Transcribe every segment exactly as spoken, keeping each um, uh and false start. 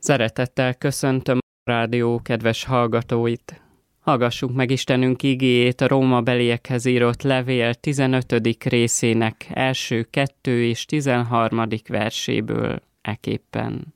Szeretettel köszöntöm a rádió kedves hallgatóit. Hallgassuk meg Istenünk igéjét a Rómabeliekhez írott levél tizenötödik részének első kettő és tizenharmadik verséből eképpen.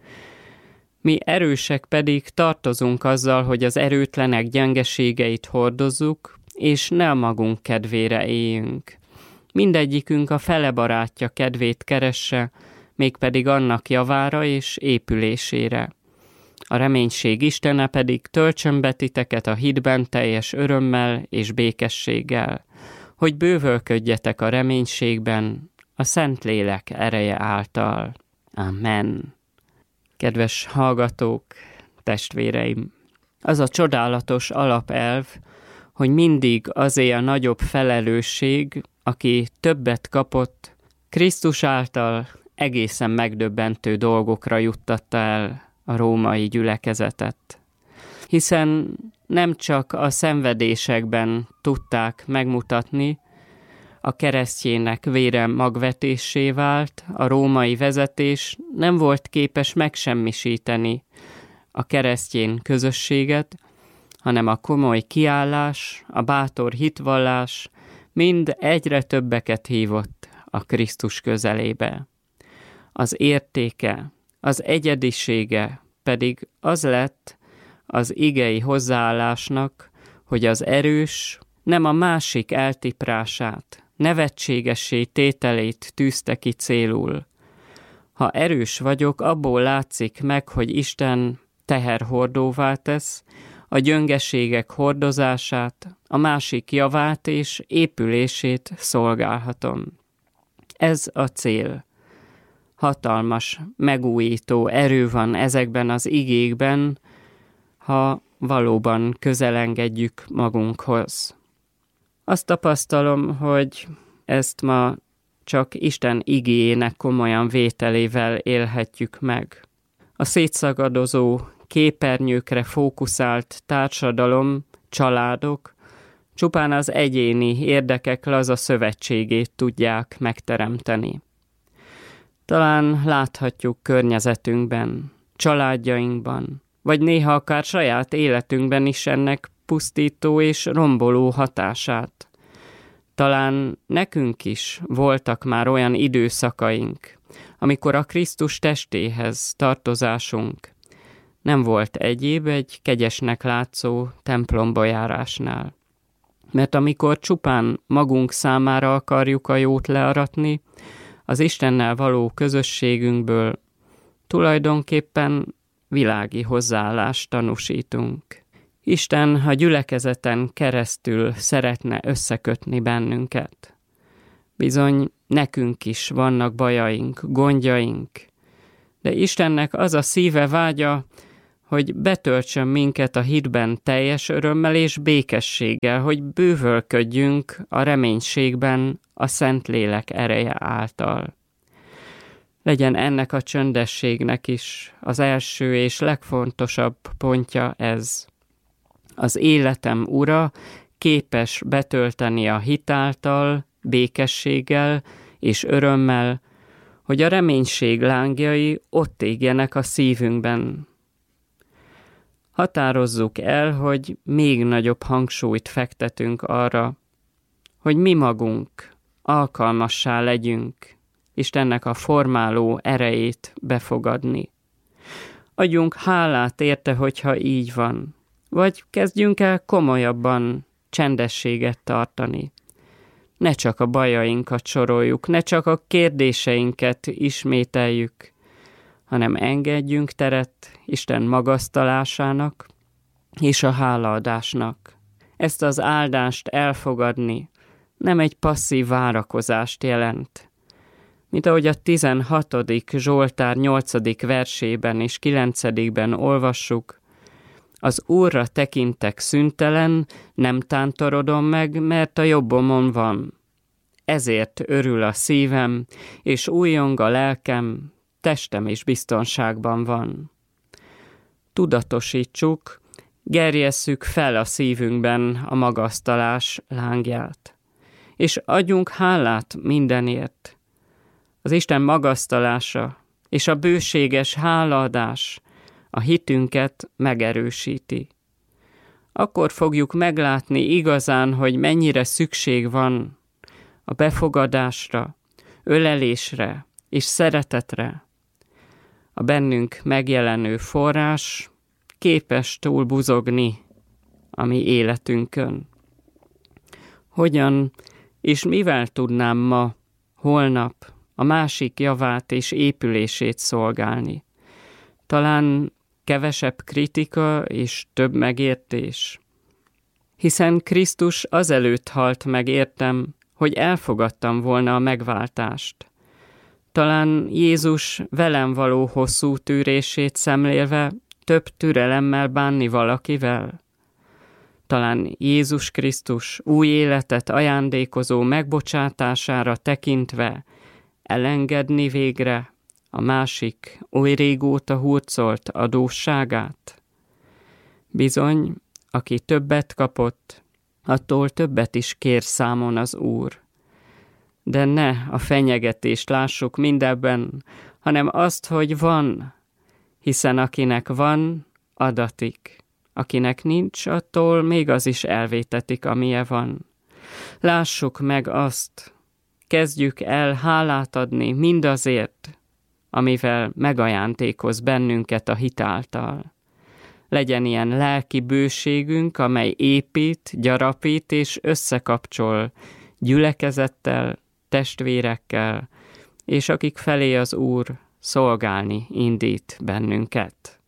Mi erősek pedig tartozunk azzal, hogy az erőtlenek gyengeségeit hordozzuk, és ne a magunk kedvére éljünk. Mindegyikünk a fele barátja kedvét keresse, mégpedig annak javára és épülésére. A reménység Istene pedig töltsön be titeket a hitben teljes örömmel és békességgel, hogy bővölködjetek a reménységben a Szentlélek ereje által. Amen. Kedves hallgatók, testvéreim! Az a csodálatos alapelv, hogy mindig azé a nagyobb felelősség, aki többet kapott, Krisztus által egészen megdöbbentő dolgokra juttatta el a római gyülekezetet. Hiszen nem csak a szenvedésekben tudták megmutatni, a keresztjének vére magvetéssé vált, a római vezetés nem volt képes megsemmisíteni a keresztjén közösséget, hanem a komoly kiállás, a bátor hitvallás mind egyre többeket hívott a Krisztus közelébe. Az értéke, az egyedisége pedig az lett az igei hozzáállásnak, hogy az erős nem a másik eltiprását, nevetségessé tételét tűzte ki célul. Ha erős vagyok, abból látszik meg, hogy Isten teherhordóvá tesz, a gyöngeségek hordozását, a másik javát és épülését szolgálhatom. Ez a cél. Hatalmas, megújító erő van ezekben az igékben, ha valóban közelengedjük magunkhoz. Azt tapasztalom, hogy ezt ma csak Isten igéjének komolyan vételével élhetjük meg. A szétszagadozó, képernyőkre fókuszált társadalom, családok csupán az egyéni érdekek laza szövetségét tudják megteremteni. Talán láthatjuk környezetünkben, családjainkban, vagy néha akár saját életünkben is ennek pusztító és romboló hatását. Talán nekünk is voltak már olyan időszakaink, amikor a Krisztus testéhez tartozásunk nem volt egyéb egy kegyesnek látszó templomba járásnál. Mert amikor csupán magunk számára akarjuk a jót learatni, az Istennel való közösségünkből tulajdonképpen világi hozzáállást tanúsítunk. Isten a gyülekezeten keresztül szeretne összekötni bennünket. Bizony, nekünk is vannak bajaink, gondjaink, de Istennek az a szíve vágya, hogy betöltsön minket a hitben teljes örömmel és békességgel, hogy bővölködjünk a reménységben a Szentlélek ereje által. Legyen ennek a csöndességnek is az első és legfontosabb pontja ez. Az életem ura képes betölteni a hit által, békességgel és örömmel, hogy a reménység lángjai ott égjenek a szívünkben. Határozzuk el, hogy még nagyobb hangsúlyt fektetünk arra, hogy mi magunk alkalmassá legyünk Istennek a formáló erejét befogadni. Adjunk hálát érte, hogyha így van, vagy kezdjünk el komolyabban csendességet tartani. Ne csak a bajainkat soroljuk, ne csak a kérdéseinket ismételjük, hanem engedjünk teret Isten magasztalásának és a hálaadásnak. Ezt az áldást elfogadni nem egy passzív várakozást jelent, mint ahogy a tizenhatodik Zsoltár nyolcadik versében és kilencedikben olvassuk, az Úrra tekintek szüntelen, nem tántorodom meg, mert a jobbomon van. Ezért örül a szívem, és újjong a lelkem, testem is biztonságban van. Tudatosítsuk, gerjesszük fel a szívünkben a magasztalás lángját, és adjunk hálát mindenért. Az Isten magasztalása és a bőséges hálaadás a hitünket megerősíti. Akkor fogjuk meglátni igazán, hogy mennyire szükség van a befogadásra, ölelésre és szeretetre. A bennünk megjelenő forrás képes túlbuzogni a mi életünkön. Hogyan és mivel tudnám ma, holnap a másik javát és épülését szolgálni? Talán kevesebb kritika és több megértés. Hiszen Krisztus azelőtt halt meg értem, hogy elfogadtam volna a megváltást. Talán Jézus velem való hosszú tűrését szemlélve több türelemmel bánni valakivel? Talán Jézus Krisztus új életet ajándékozó megbocsátására tekintve elengedni végre a másik oly régóta hurcolt adósságát? Bizony, aki többet kapott, attól többet is kér számon az Úr. De ne a fenyegetést lássuk mindebben, hanem azt, hogy van, hiszen akinek van, adatik. Akinek nincs, attól még az is elvétetik, amilyen van. Lássuk meg azt, kezdjük el hálát adni mindazért, amivel megajándékoz bennünket a hit által. Legyen ilyen lelki bőségünk, amely épít, gyarapít és összekapcsol gyülekezettel, testvérekkel, és akik felé az Úr szolgálni indít bennünket.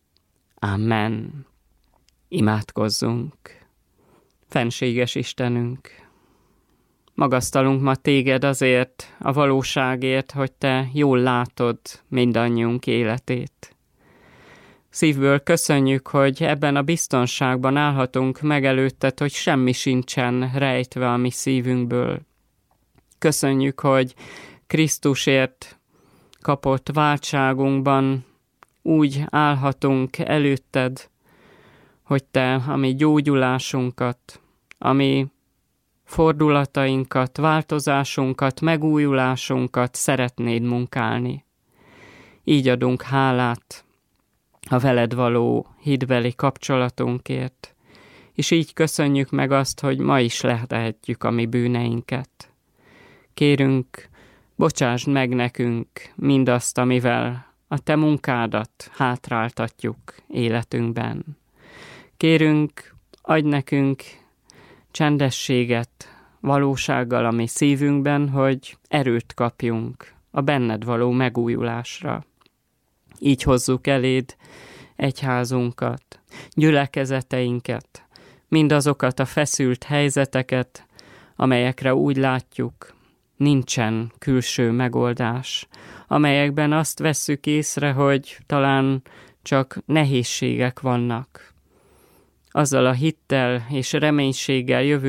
Amen. Imádkozzunk. Fenséges Istenünk, magasztalunk ma téged azért, a valóságért, hogy te jól látod mindannyiunk életét. Szívből köszönjük, hogy ebben a biztonságban állhatunk meg előtted, hogy semmi sincsen rejtve a mi szívünkből. Köszönjük, hogy Krisztusért kapott váltságunkban úgy állhatunk előtted, hogy te a mi gyógyulásunkat, a mi fordulatainkat, változásunkat, megújulásunkat szeretnéd munkálni. Így adunk hálát a veled való hitbeli kapcsolatunkért, és így köszönjük meg azt, hogy ma is lehetjük a mi bűneinket. Kérünk, bocsásd meg nekünk mindazt, amivel a te munkádat hátráltatjuk életünkben. Kérünk, adj nekünk csendességet, valósággal a mi szívünkben, hogy erőt kapjunk a benned való megújulásra. Így hozzuk eléd egyházunkat, gyülekezeteinket, mindazokat a feszült helyzeteket, amelyekre úgy látjuk, nincsen külső megoldás, amelyekben azt vesszük észre, hogy talán csak nehézségek vannak. Azzal a hittel és reménységgel jövünk